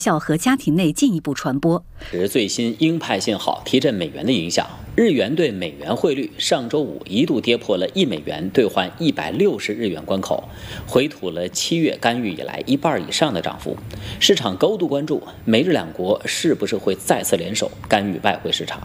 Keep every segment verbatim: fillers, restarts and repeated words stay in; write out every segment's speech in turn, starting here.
校和家庭内进一步传播。 是最新鹰派信号提振美元的影响，日元对美元汇率上周五一度跌破了一美元兑换一百六十日元关口，回吐了七月干预以来一半以上的涨幅。市场高度关注美日两国是不是会再次联手干预外汇市场。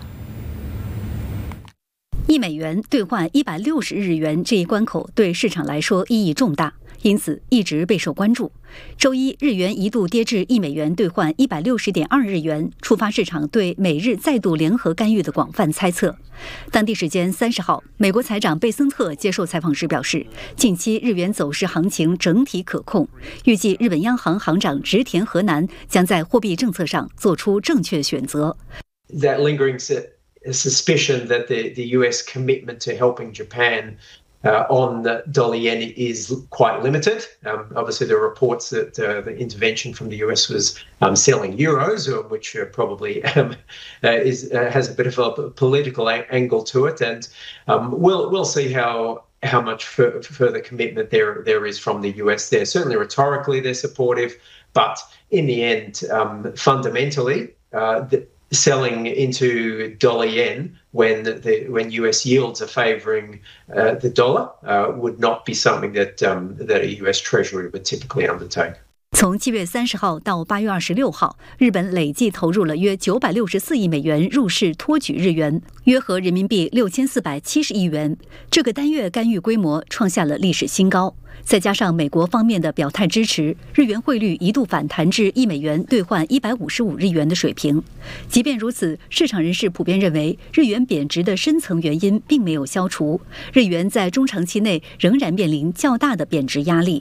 一美元兑换一百六十日元这一关口对市场来说意义重大，因此一直备受关注。周一，日元一度跌至一美元兑换一百六十点二日元，触发市场对美日再度联合干预的广泛猜测。当地时间三十号，美国财长贝森特接受采访时表示，近期日元走势行情整体可控，预计日本央行行长植田和男将在货币政策上做出正确选择。 That lingering suspicion that the, the U S commitment to helping Japan uh, on the dollar yen is quite limited. Um, obviously, there are reports that uh, the intervention from the U S was um, selling euros, which uh, probably um, uh, is uh, has a bit of a political a- angle to it, and um, we'll we'll see how. how much f- further commitment there there is from the U S there. Certainly rhetorically they're supportive, but in the end, um, fundamentally, uh, the, selling into dollar yen when the when U S yields are favouring uh, the dollar uh, would not be something that um, that a U S Treasury would typically undertake. 从七月三十号到八月二十六号，日本累计投入了约九百六十四亿美元入市托举日元，约合人民币六千四百七十亿元。这个单月干预规模创下了历史新高。再加上美国方面的表态支持，日元汇率一度反弹至一美元兑换一百五十五日元的水平。即便如此，市场人士普遍认为，日元贬值的深层原因并没有消除，日元在中长期内仍然面临较大的贬值压力。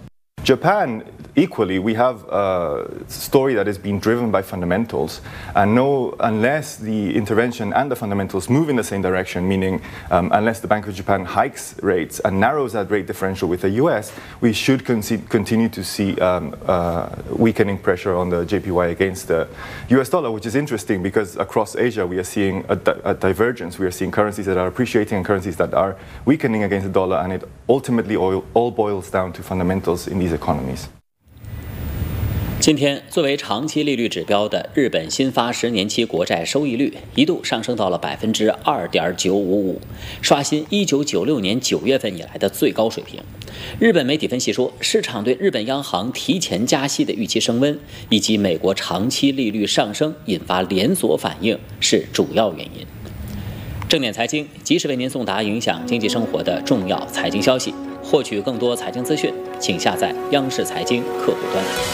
Japan, equally, we have a story that is being driven by fundamentals, and no, unless the intervention and the fundamentals move in the same direction, meaning um, unless the Bank of Japan hikes rates and narrows that rate differential with the U S, we should con- continue to see um, uh, weakening pressure on the J P Y against the U S dollar, which is interesting because across Asia we are seeing a, di- a divergence. We are seeing currencies that are appreciating and currencies that are weakening against the dollar, and it ultimately all, all boils down to fundamentals in these economies. 今天，作为长期利率指标的日本新发十年期国债收益率一度上升到了百分之二点九五五，刷新一九九六年九月份以来的最高水平。日本媒体分析说，市场对日本央行提前加息的预期升温，以及美国长期利率上升引发连锁反应是主要原因。正点财经及时为您送达影响经济生活的重要财经消息。获取更多财经资讯，请下载央视财经客户端。